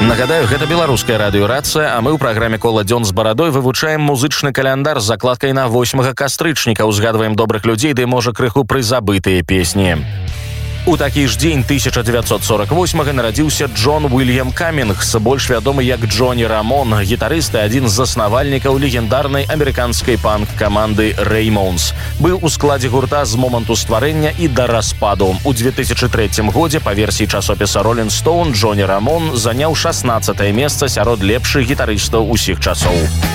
Нагадаю, гэта беларуская радыёрацыя, а мы ў праграме «Кола дзён з барадой» вывучаем музычны каляндар з закладкай на 8 кастрычніка, узгадваем добрых людзей, ды можа крыху прызабытыя песні. У такі ж дзень 1948 нарадзіўся Джон Уильям Каммінгс, больш вядомы як Джоні Рамон, гітарыст і адзін з заснавальнікаў легендарнай амерыканскай панк-каманды Реймондс. Быў у складзе гурта з моманту стварэння і да распаду. У 2003 годзе па версіі часопіса Rolling Stone Джоні Рамон заняў 16-е месца сярод лепшых гітарыстаў усіх часоў.